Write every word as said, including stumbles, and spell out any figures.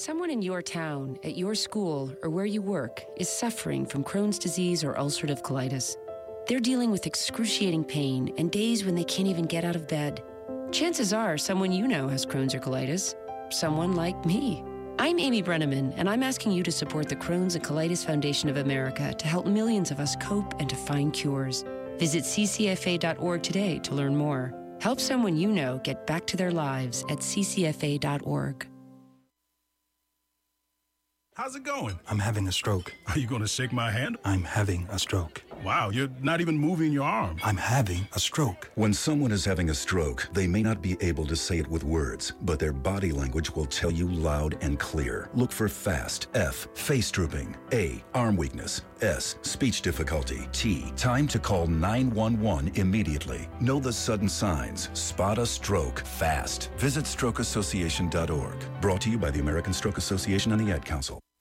someone in your town, at your school, or where you work is suffering from Crohn's disease or ulcerative colitis, they're dealing with excruciating pain and days when they can't even get out of bed. Chances are someone you know has Crohn's or colitis. Someone like me. I'm Amy Brenneman, and I'm asking you to support the Crohn's and Colitis Foundation of America to help millions of us cope and to find cures. Visit c c f a dot org today to learn more. Help someone you know get back to their lives at c c f a dot org. How's it going? I'm having a stroke. Are you going to shake my hand? I'm having a stroke. Wow, you're not even moving your arm. I'm having a stroke. When someone is having a stroke, they may not be able to say it with words, but their body language will tell you loud and clear. Look for FAST. F, face drooping. A, arm weakness. S, speech difficulty. T, time to call nine one one immediately. Know the sudden signs. Spot a stroke fast. Visit stroke association dot org. Brought to you by the American Stroke Association and the Ad Council.